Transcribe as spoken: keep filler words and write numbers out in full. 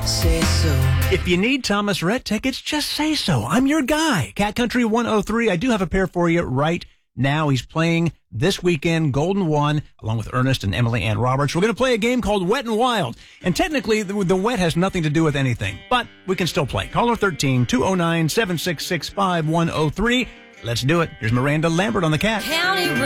say so. If you need Thomas Rhett tickets, just say so. I'm your guy. Cat Country one oh three. I do have a pair for you right now. He's playing this weekend, Golden One, along with Ernest and Emily Ann Roberts. We're going to play a game called Wet and Wild. And technically, the, the wet has nothing to do with anything, but we can still play. Caller thirteen, two oh nine, seven six six, five one oh three. Let's do it. Here's Miranda Lambert on the Cat. County